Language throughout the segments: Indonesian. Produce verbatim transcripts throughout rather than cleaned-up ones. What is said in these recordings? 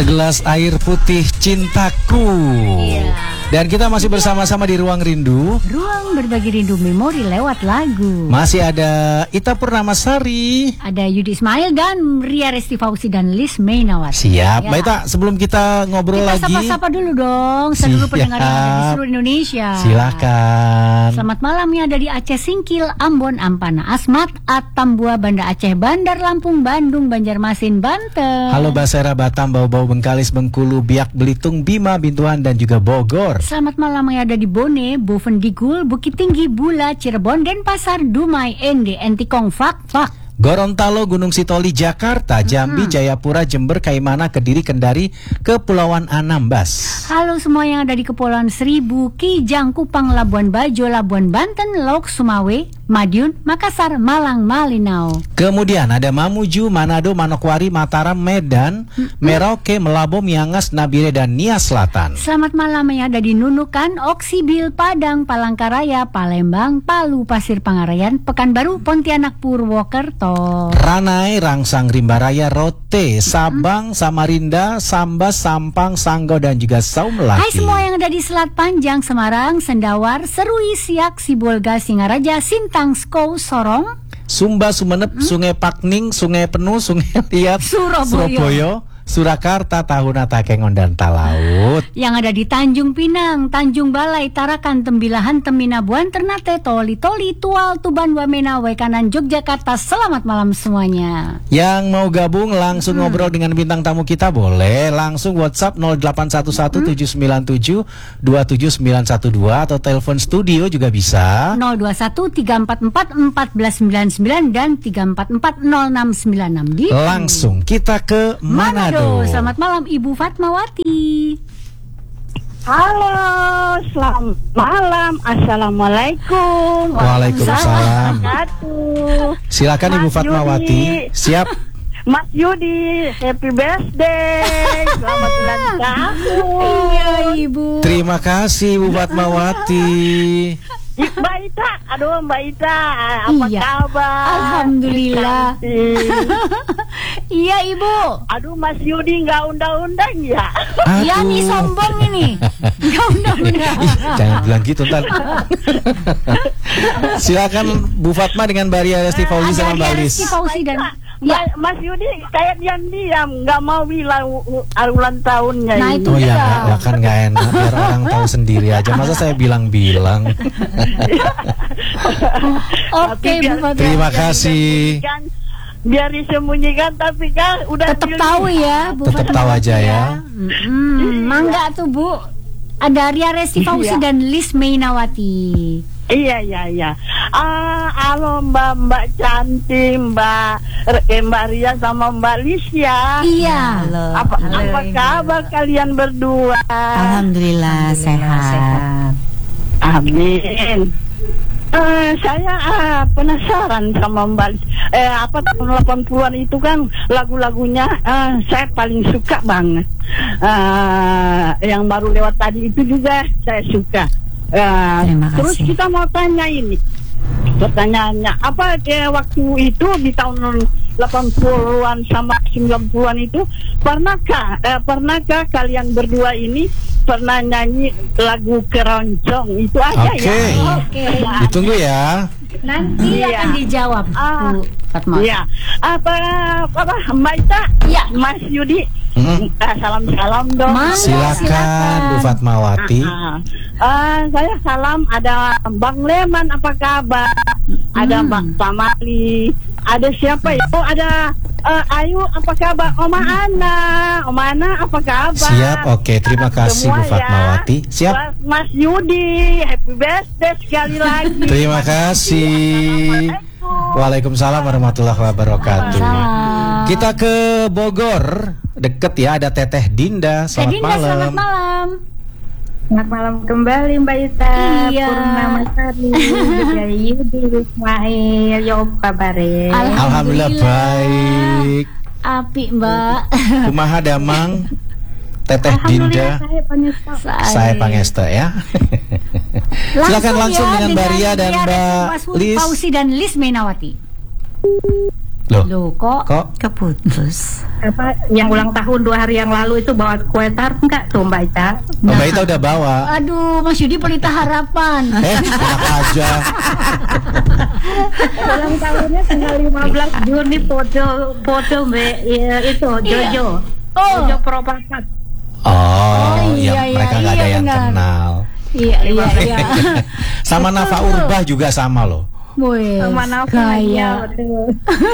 Segelas air putih cintaku. Iya. Dan kita masih bersama-sama di Ruang Rindu. Ruang berbagi rindu memori lewat lagu. Masih ada Ita Purnamasari, ada Yudi Ismail dan Ria Resti Fauzi dan Lis Mainawati. Siap, ya. Mbak Ita, sebelum kita ngobrol kita lagi, kita sapa-sapa dulu dong seluruh pendengar yang ada di seluruh Indonesia. Silakan. Selamat malam yang ada di Aceh Singkil, Ambon, Ampana, Asmat, Atambua, Banda Aceh, Bandar Lampung, Bandung, Banjarmasin, Banten. Halo Basera, Batam, Bau-Bau, Bengkalis, Bengkulu, Biak, Belitung, Bima, Bintuan dan juga Bogor. Selamat malam yang ada di Bone, Bovendigul, Bukit Tinggi, Bula, Cirebon, Denpasar, Dumai, Ende, Entikong, Fak, Fak. Gorontalo, Gunung Sitoli, Jakarta, Jambi, hmm. Jayapura, Jember, Kaimana, Kediri, Kendari, Kepulauan Anambas. Halo semua yang ada di Kepulauan Seribu, Kijang, Kupang, Labuan Bajo, Labuan Banten, Lok, Sumawe, Madiun, Makassar, Malang, Malinau. Kemudian ada Mamuju, Manado, Manokwari, Mataram, Medan, hmm. Merauke, Melabo, Miangas, Nabire, dan Nia Selatan. Selamat malam yang ada di Nunukan, Oksibil, Padang, Palangkaraya, Palembang, Palu, Pasir Pangarayan, Pekanbaru, Pontianak, Purwokerto. Ranai, Rangsang, Rimbaraya, Rote, Sabang, Samarinda, Sambas, Sampang, Sanggau, dan juga Saumlaki. Hai semua yang ada di Selat Panjang, Semarang, Sendawar, Serui, Siak, Sibolga, Singaraja, Sintang, Skou, Sorong, Sumba, Sumenep, hmm? Sungai Pakning, Sungai Penuh, Sungai Liat, Surabaya, Surabaya, Surakarta, Tahuna, Takengon, dan Talaut. Yang ada di Tanjung Pinang, Tanjung Balai, Tarakan, Tembilahan, Teminabuan, Ternate, Toli, Toli, Tual, Tuban, Wamena, Waikanan, Yogyakarta. Selamat malam semuanya. Yang mau gabung langsung hmm. ngobrol dengan bintang tamu kita boleh langsung WhatsApp nol delapan satu satu tujuh sembilan tujuh dua tujuh sembilan satu dua atau telepon studio juga bisa nol dua satu tiga empat empat empat sembilan sembilan dan tiga empat empat nol enam sembilan enam. Gitu. Langsung kita ke Manado. Manado. Selamat malam Ibu Fatmawati. Halo, selamat malam. Assalamualaikum. Waalaikumsalam. Silakan Ibu Fatmawati. Yudi. Siap. Mas Yudi, happy birthday. Selamat ulang tahun. Iya Ibu. Terima kasih Ibu Fatmawati. Mbak Ita, aduh Mbak Ita, apa iya. kabar? Alhamdulillah. Iya Ibu. Aduh Mas Yudi nggak undang-undang ya? Iya nih sombong ini. Nggak undang-undang. Jangan bilang gitu ntar. Silakan Bu Fatma dengan Mbak Ria Resti Fauzi sama Mbak Lis. Resti Fauzi dan ya. Mas Yudi kayak diam-diam nggak mau bilang ulang tahunnya. Nah, ini. itu oh ya, gak, ya kan nggak enak biar orang tahu sendiri aja. Masa saya bilang-bilang. Oke Bu Fatma. Terima kasih. Biar disembunyikan tapi kan udah tetap tahu ya Bu tetap tahu aja ya. Hmm, mangga tuh Bu. Ada Ria Resti Fauzi dan Lis Mainawati. Iya iya iya. Ah, halo Mbak Mbak cantik, Mbak eh, Mbak Ria sama Mbak Lis ya. Iya. Halo. Apa halo, apa kabar halo. Kalian berdua? Alhamdulillah, Alhamdulillah sehat. sehat. Amin. Uh, saya uh, penasaran sama Mbak Lis. Eh apa tahun delapan puluhan itu kan lagu-lagunya uh, saya paling suka banget. Uh, yang baru lewat tadi itu juga saya suka. Uh, terus kita mau tanya ini pertanyaannya apa ya, waktu itu di tahun delapan puluhan sama sembilan puluhan itu pernahkah eh, pernahkah kalian berdua ini pernah nyanyi lagu keroncong itu aja okay. ya? Oke. Okay. Ditunggu ya. Nanti iya. akan dijawab ah, Bu Fatma. Iya. Apa apa Mbak Ita? Iya. Mas Yudi. Hmm. Uh, salam-salam dong. Mangga, silakan, silakan Bu Fatmawati. Uh, uh. Uh, saya salam ada Bang Leman apa kabar? Hmm. Ada Bang Pamali. Ada siapa ya? Oh ada uh, Ayu apa kabar? Oma Ana. Oma Ana apa kabar? Siap, oke. Terima kasih semua Bu Fatmawati. Ya. Siap. Mas Yudi, happy birthday sekali lagi. Terima kasih. Waalaikumsalam warahmatullahi wabarakatuh. Kita ke Bogor, deket ya, ada Teteh Dinda. Selamat Dinda, malam. Selamat malam. Selamat malam kembali Mbak Ita. Iya. Purnamasari, dari Yudi Ismail. Yo kabare? Alhamdulillah. Alhamdulillah baik. Api Mbak. Kumaha damang Teteh Dinda. Saya Pangesto. Saya Pangesto ya. Silakan langsung ya, dengan Mbak Ria dan Mbak Lis. Fauzi dan Lis Mainawati. Loh, Loh kok kok Keputus. Apa yang ulang tahun dua hari yang lalu itu bawa kue tart enggak tuh Mbak Ita? Mbak Ita udah bawa? Aduh, Mas Yudi pelita harapan. Eh, enak aja. Ulang tahunnya tanggal lima belas Juni foto foto Mbak ya, itu Jojo. Oh. Jojo Propakat. Oh, iya, ya iya, mereka nggak iya, ada yang benar. kenal. Iya, iya, iya. Sama Nafa Urbah juga sama loh. Wes, Sama Nafa gaya. ya, betul.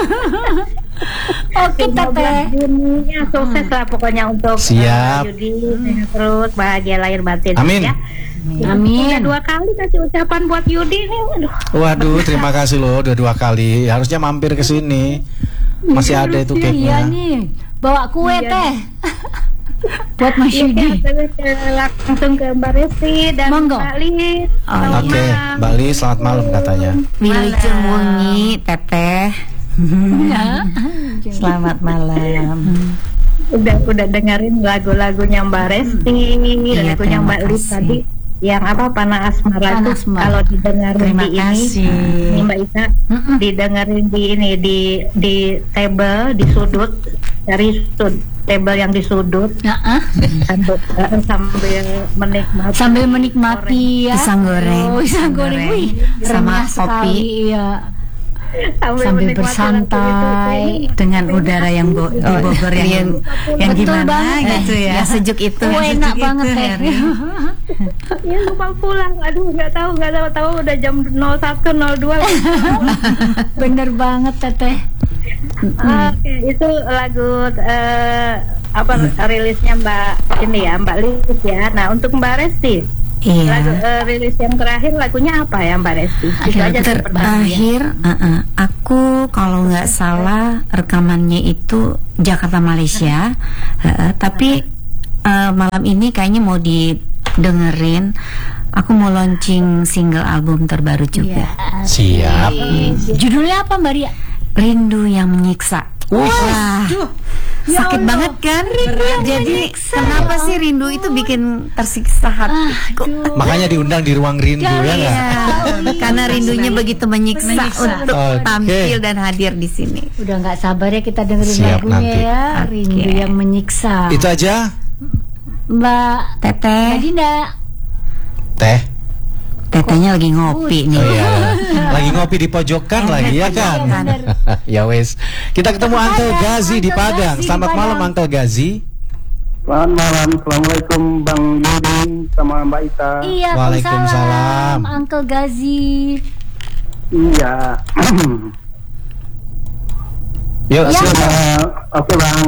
Oke, lima belas Teteh. Juni ya sukses lah pokoknya untuk Siap. uh, Yudi sehat terus bahagia lahir batin Amin. ya. Amin. Udah dua kali kasih ucapan buat Yudi nih. Aduh. Waduh, terima kasih loh udah dua kali. Harusnya mampir ke sini. Masih ada itu Iya cake-nya. nih, bawa kue Iya, teh. Buat Mas Iya, Yudi. terus uh, langsung ke Mbak Resti dan Monggo. Mbak Lis. Oh, Selamat Oke, malam. Mbak Li, selamat malam katanya. Wilujeng wengi Teteh. Ya. Selamat malam. Udah udah dengerin lagu-lagunya Mbak Resti, Iya, lagunya terima Mbak Lis kasih. tadi yang apa Panah Asmara Panah itu Asmara. kalau didengerin Terima di ini kasih. ini Mbak Ita didengerin di ini di di table di sudut dari sud table yang di sudut Nah, sambil, eh, sambil menikmati sambil menikmati ya. Pisang goreng. Oh, pisang Pisang goreng. goreng. Wih, Sama renyah sekali, iya. sambil, sambil menikmati bersantai. lagu itu. Dengan udara yang bo- di Bogor yang yang, yang Betul gimana banget, gitu eh. ya. Yang sejuk itu. Oh, yang enak sejuk banget itu, teh. Heri. Ya lupa pulang, aduh nggak tahu nggak tahu tahu udah jam nol satu nol dua. Bener banget Teteh. Oke, itu lagu eh, apa rilisnya Mbak ini ya Mbak Lis ya. Nah untuk Mbak Resti, lagu Iya. eh, rilis yang terakhir lagunya apa ya Mbak Resti? Itu aja tuh pertanyaan. Terakhir, uh-uh, aku kalau nggak salah rekamannya itu Jakarta Malaysia, uh-uh, tapi uh, malam ini kayaknya mau didengerin. Aku mau launching single album terbaru juga. Siap. Judulnya apa Mbak Ria? Rindu yang menyiksa. Wah, Ya sakit Allah. banget kan? Jadi kenapa sih rindu itu bikin tersiksa hatiku? Makanya diundang di ruang rindu ya nggak? Iya, karena rindunya begitu menyiksa, Menyiksa. untuk Oke. tampil dan hadir di sini. Udah nggak sabar ya kita dengerin Siap lagunya nanti. ya. Oke. Rindu yang menyiksa. Itu aja, Mbak Teteh, Mbak Dinda. Teh. tetehnya lagi ngopi nih. Oh iya, lagi ngopi di pojokan lagi ya kan? Iya, bener. Ya wes, kita ketemu Uncle Gazi di Uncle Padang. Gazi di Selamat malam Padang. Uncle Gazi. Selamat malam, Assalamualaikum Bang Yudi sama Mbak Ita. Iya, Waalaikumsalam. Waalaikumsalam, Uncle Gazi. Iya. Yuk, Ya. silakan. Eh, Oke Bang.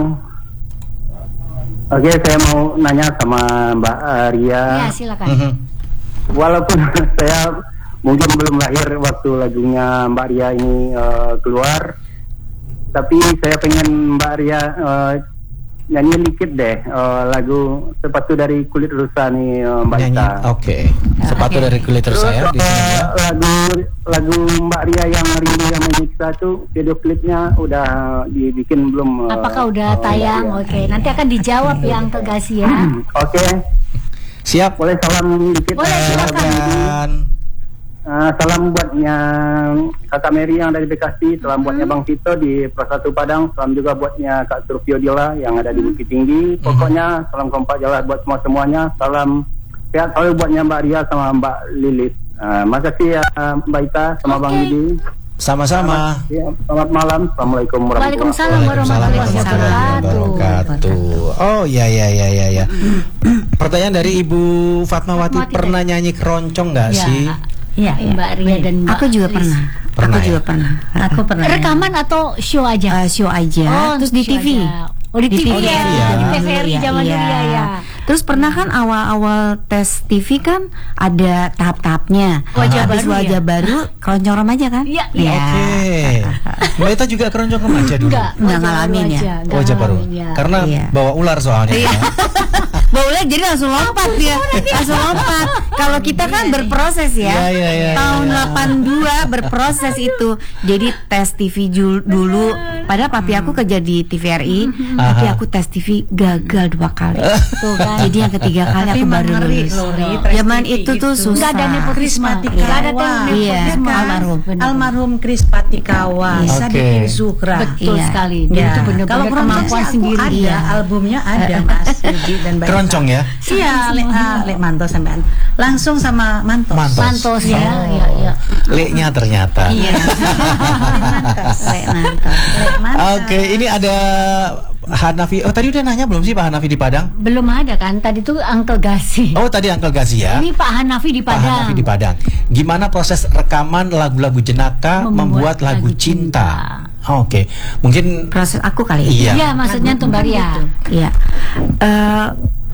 Oke, saya mau nanya sama Mbak eh, Ria. Ya, silakan. Mhm. Walaupun saya mungkin belum lahir waktu lagunya Mbak Ria ini eh, keluar, tapi saya pengen Mbak Ria eh, nyanyi dikit deh eh, lagu Sepatu dari Kulit Rusa nih eh, Mbak Nyanyi. Ita. Oke. Sepatu dari kulit Terus saya di sini. eh, ya. lagu lagu Mbak Ria yang Rindu yang Menyiksa tuh video klipnya udah dibikin belum? eh? Apakah udah Oh, tayang? iya, iya. Oke, nanti akan dijawab ya Uncle Gazi ya. Oke, Siap. boleh salam dikit. Boleh, eh, silakan. Dan Uh, salam buatnya Kakak Mary yang ada di Bekasi, salam buatnya Bang Tito di Prasatu Padang, salam juga buatnya Kak Surfio Dila yang ada di Bukit Tinggi. Pokoknya salam kompak jalan buat semua semuanya. Salam sehat selalu buatnya Mbak Ria sama Mbak Lilis. Uh, makasih ya Mbak Ita sama Oke. Bang Yudi. sama-sama. Ya, selamat malam. Assalamualaikum warahmatullahi Waalaikumsalam warahmatullahi wabarakatuh. wabarakatuh. Oh ya ya ya ya ya. Pertanyaan dari Ibu Fatmawati, Fatmawati, pernah nyanyi keroncong nggak Ya. sih? Iya, iya. Mbak Ria dan Mbak Aku juga Lis. pernah. Pernah aku ya? juga pernah. Aku pernah. Rekaman atau show aja? Eh, show aja. Oh, Terus di show T V. aja. Oh, di T V ya. Iya. Di T V R I zaman dulu ya, ya. Terus pernah kan awal-awal tes T V kan ada tahap-tahapnya. Wajah Habis baru wajah ya? baru keroncong remaja kan? Iya, Iya. Oke. Mbak Ita juga keroncong remaja dulu. Enggak, Nggak wajah ngalamin baru ya? aja, nggak Wajah baru. ngalamin, ya. Karena Iya. bawa ular soalnya. Iya. Boleh jadi langsung lompat dia. Langsung lompat. Kalau kita kan berproses ya. Iya, iya, iya, Tahun iya. delapan puluh dua berproses itu. Jadi tes T V jul- dulu Padahal papi aku kerja di T V R I, tapi aku tes T V gagal dua kali. Tuh kan. Jadi yang ketiga kali aku baru lulus. Zaman itu tuh susah. Nggak ada nepotisme. Nggak ada nepotisme. Iya, almarhum. Almarhum Kris Patikawa, Oke. Sadikin Zuhra. Betul Iya. sekali. Dia Ya. itu Kalau benar-benar keroncong kemampuan sih sendiri. aku ada, albumnya ada Mas Yudi dan Mbak Keroncong ya? Iya, Lek ah, Lek Manto sampean. Langsung sama Mantos. Mantos. Santos ya, Oh. ya, ya. Leknya ternyata. Iya. Mantos. Lek Mantos. Lek Mantos. Oke, ini ada Hanafi. Oh, tadi udah nanya belum sih Pak Hanafi di Padang? Belum ada kan? Tadi tuh Uncle Gasi. Oh, tadi Uncle Gazi ya. Ini Pak Hanafi di Pak Padang. Hanafi di Padang. Gimana proses rekaman lagu-lagu jenaka membuat, lagu, cinta? Oh, Oke, mungkin Proses aku kali ya. iya. Iya, maksudnya tuh Mbak Ria. Iya. Eh,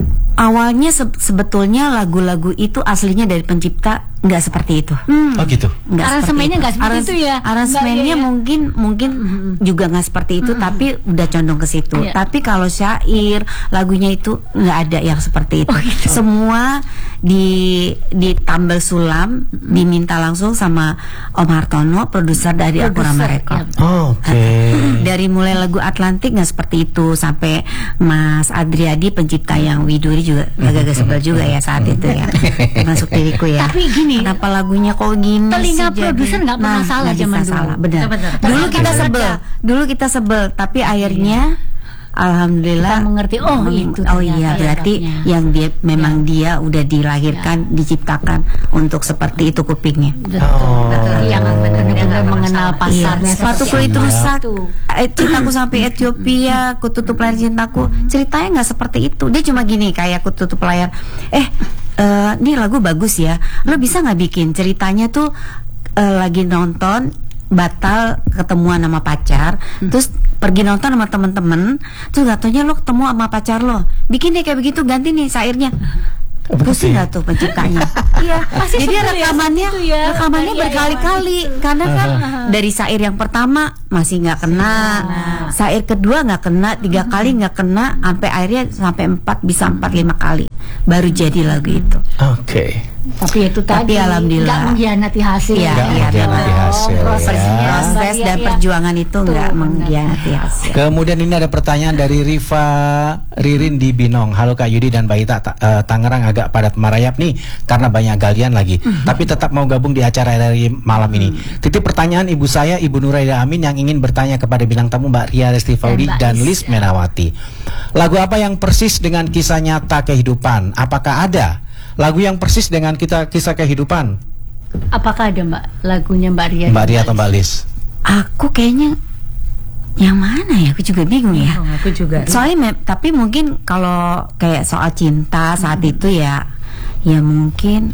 awalnya se- sebetulnya lagu-lagu itu aslinya dari pencipta nggak seperti itu. Oh gitu. Nggak Aransemennya seperti nggak seperti itu ya? Aransemennya Nggak, iya, iya. mungkin mungkin juga nggak seperti itu, tapi udah condong ke situ. Iya. Tapi kalau syair lagunya itu nggak ada yang seperti itu. Semua di ditambal sulam, diminta langsung sama Om Hartono, produser dari Akurama Produser, Record. Oh, Oke. Dari mulai lagu Atlantik nggak seperti itu, sampai Mas Adriadi pencipta yang Widuri juga agak-agak sebel juga ya saat itu ya, masuk diriku ya. Tapi gini, kenapa lagunya kok gini telinga sih jadi? produser nggak pernah Nah, salah nggak bisa zaman dulu. salah, benar. Benar. Dulu Tapi kita ada. sebel, dulu kita sebel, tapi akhirnya alhamdulillah Kita mengerti, oh, meng- itu oh ternyata iya berarti penyebabnya. yang dia memang dia udah dilahirkan, diciptakan untuk seperti itu kupingnya. Oh. yang benar-benar mengenal pasarnya. Iya, sepatuku seperti itu apa. rusak. Tuh. Eh, cintaku sampai Ethiopia, ku tutup layar cintaku. Ceritanya nggak seperti itu. Dia cuma gini, kayak ku tutup layar. Eh, eh, ini lagu bagus ya. Lo bisa nggak bikin ceritanya tuh eh, lagi nonton batal ketemuan sama pacar, terus pergi nonton sama temen-temen, terus gak taunya lo ketemu sama pacar lo. Bikin deh kayak begitu, ganti nih syairnya. Pusing gak tuh penciptanya? Iya, Pasti jadi sebel ya, rekamannya gitu ya. rekamannya Iya, iya, berkali-kali karena kan dari syair yang pertama masih nggak kena, syair kedua nggak kena, tiga kali nggak kena, sampai akhirnya sampai empat, bisa empat lima kali baru jadi lagu itu. Oke. Tapi itu Tapi tadi alhamdulillah. nggak mengkhianati hasil. Iya, Nggak iya, mengkhianati benar. hasil, ya. prosesnya, Proses Mbak dan Ria, ya. perjuangan itu Tuh, nggak benar. mengkhianati hasil. Kemudian ini ada pertanyaan dari Riva Ririn di Binong. Halo Kak Yudi dan Mbak Ita, Ta- eh, Tangerang agak padat merayap nih karena banyak galian lagi. Tapi tetap mau gabung di acara dari malam ini. Titip pertanyaan ibu saya, Ibu Nuraida Amin, yang ingin bertanya kepada bintang tamu Mbak Ria Resti Faudi Mbak dan Is. Lis Menawati. Lagu apa yang persis dengan kisah nyata kehidupan? Apakah ada lagu yang persis dengan kita kisah kehidupan? Apakah ada Mbak lagunya Mbak Ria? Mbak Ria atau Mbak Lis? Aku kayaknya yang mana ya? Aku juga bingung ya. Oh, aku juga. Soalnya me- tapi mungkin kalau kayak soal cinta saat itu ya, ya mungkin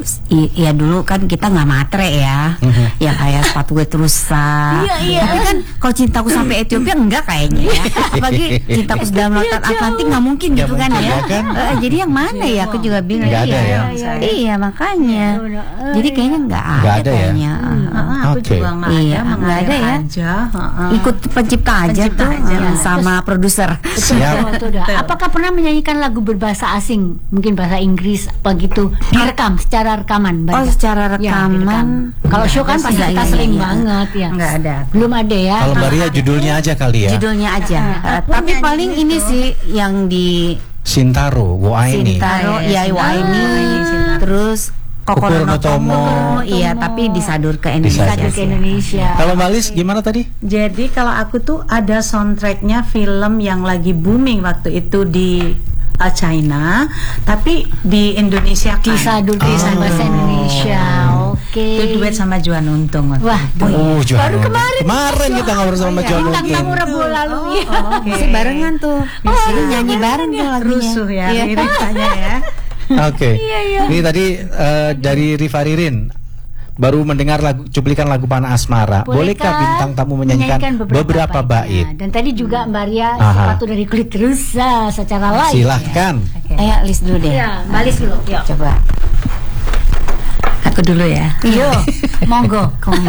i- ya dulu kan kita nggak matre ya, ya kayak sepatu gue terusan. Iya, iya. Tapi kan kalau cintaku sampai Ethiopia enggak kayaknya ya. Apalagi cintaku dalam lautan Atlantik nggak mungkin Nggak gitu kan mungkin, ya. ya kan? Eh, jadi yang mana ya? Aku juga bingung. Nggak ada iya, ya? iya makanya. Jadi kayaknya nggak ada, Nggak ada ya? kayaknya. Heeh, aku Oke. juga nggak Iya, ada, nggak ada ya. aja. heeh. Ikut pencipta aja Pencipta tuh aja. eh, sama produser. Siap. Betul, dah. Apakah pernah menyanyikan lagu berbahasa asing, mungkin bahasa Inggris begitu, direkam secara rekaman? Mbak Oh, Ria? secara Ya, rekaman. direkam. Kalau show kan pasti Iya, kita iya, sering iya. banget ya. Nggak ada. Belum ada ya. Kalau Mbak Ria judulnya aja kali ya. Judulnya aja. Eh, aku tapi nyanyi paling itu. ini sih yang di Sintaro, Woaini. Sintaro, Ah, iya, ya Waini, Sintaro. terus Kokoro no Tomo. Kokoro, iya, tapi disadur ke Indonesia. Disadur ke sih. Indonesia. Kalau Mbak Lis gimana tadi? Jadi kalau aku tuh ada soundtracknya film yang lagi booming waktu itu di uh, China, tapi di Indonesia kan. Disadur ke Oh. bahasa Indonesia. Oke. Itu duet sama Juan Untung waktu Wah, itu. Oh, Johan baru Untung. kemarin. Kemarin kita ngobrol sama Johan Bintang Untung. tamu Rabu lalu. Iya. Oke. Masih barengan tuh. Jadi nyanyi bareng tuh lagunya. Rusuh ya Iya. liriknya ya. Oke. Ini tadi eh, dari Riva Ririn baru mendengar lagu cuplikan lagu Panah Asmara. Bolehkah bintang tamu menyanyikan beberapa, bait? Dan tadi juga Mbak Ria Aha. sepatu dari kulit rusa secara live. Silahkan. Ayo list dulu deh. Ya, Mbak Lis dulu. Yuk. Coba. Aku dulu ya. Yo, monggo. Kong.